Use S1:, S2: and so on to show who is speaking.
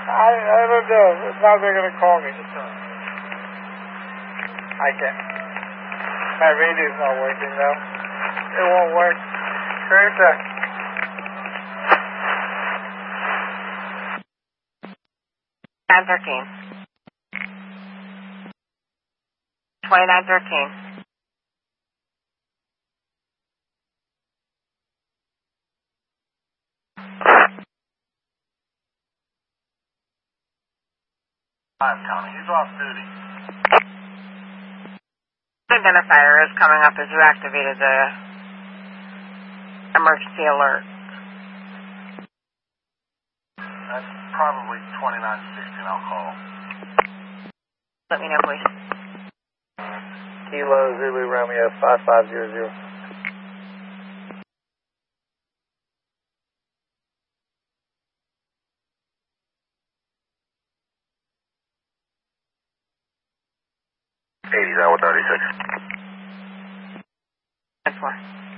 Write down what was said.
S1: I don't know. Now they're going to call me. I can't. My radio's not working now. It won't work. Teresa.
S2: 2913. 2913.
S3: Tommy, he's off duty.
S2: Identifier is coming up as you activated the emergency alert.
S3: That's probably 2916, I'll call.
S2: Let me know, please.
S1: Kilo Zulu Romeo 5500.
S3: Hour 36.
S2: 10-4.